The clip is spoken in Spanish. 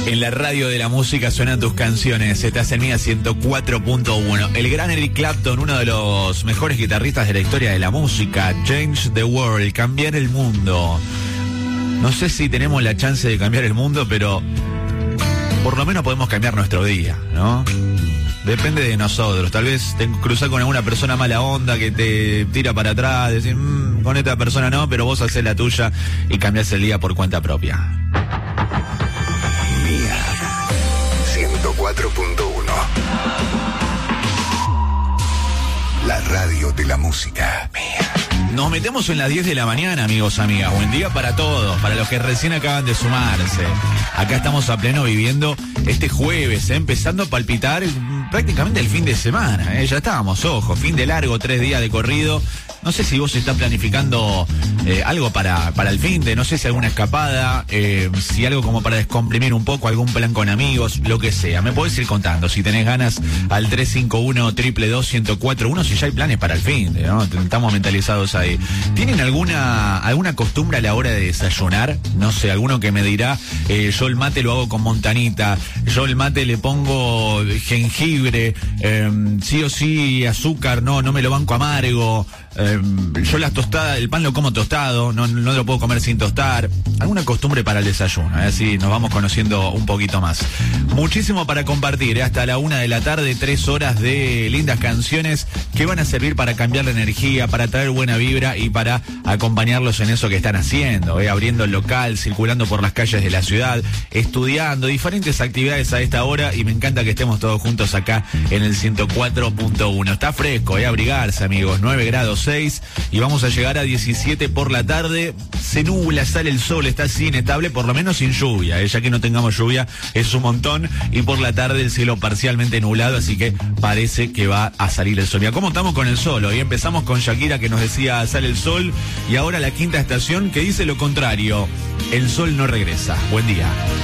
En la radio de la música suenan tus canciones. Estás en Mía 104.1. El gran Eric Clapton, uno de los mejores guitarristas de la historia de la música. Change the world, cambiar el mundo. No sé si tenemos la chance de cambiar el mundo, pero por lo menos podemos cambiar nuestro día, ¿no? Depende de nosotros. Tal vez te cruzás con alguna persona mala onda que te tira para atrás, decir, con esta persona no, pero vos hacés la tuya y cambiás el día por cuenta propia. Mía 104.1. La radio de la música. Mía. Nos metemos en las 10 de la mañana, amigos, amigas. Buen día para todos, para los que recién acaban de sumarse. Acá estamos a pleno viviendo este jueves, empezando a palpitar prácticamente el fin de semana. Ya estábamos, ojo, fin de largo, 3 días de corrido. No sé si vos estás planificando algo para el fin de, no sé si alguna escapada, si algo como para descomprimir un poco, algún plan con amigos, lo que sea. Me podés ir contando, si tenés ganas, al 351-222-1041, si ya hay planes para el fin de, ¿no? Estamos mentalizados ahí. ¿Tienen alguna costumbre a la hora de desayunar? No sé, alguno que me dirá, yo el mate lo hago con montanita, yo el mate le pongo jengibre, sí o sí azúcar, no me lo banco amargo. Yo las tostadas, el pan lo como tostado, no lo puedo comer sin tostar. Alguna costumbre para el desayuno, así nos vamos conociendo un poquito más. Muchísimo para compartir, hasta la 1 de la tarde, 3 horas de lindas canciones que van a servir para cambiar la energía, para traer buena vibra y para acompañarlos en eso que están haciendo, abriendo el local, circulando por las calles de la ciudad, estudiando, diferentes actividades a esta hora, y me encanta que estemos todos juntos acá en el 104.1. Está fresco, abrigarse, amigos, 9 grados 6 y vamos a llegar a 17 por la tarde. Se nubla, sale el sol, está así inestable, por lo menos sin lluvia, ya que no tengamos lluvia es un montón, y por la tarde el cielo parcialmente nublado, así que parece que va a salir el sol. ¿Y cómo estamos con el sol? Hoy empezamos con Shakira, que nos decía sale el sol, y ahora la quinta estación que dice lo contrario, el sol no regresa. Buen día.